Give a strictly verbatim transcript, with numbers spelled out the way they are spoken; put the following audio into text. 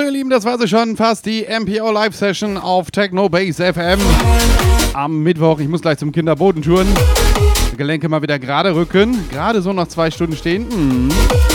ihr Lieben, das war sie schon. Fast die M P O Live Session auf Techno Base F M. Am Mittwoch, ich muss gleich zum Kinderbodentouren. Gelenke mal wieder gerade rücken. Gerade so noch zwei Stunden stehen. Mhm.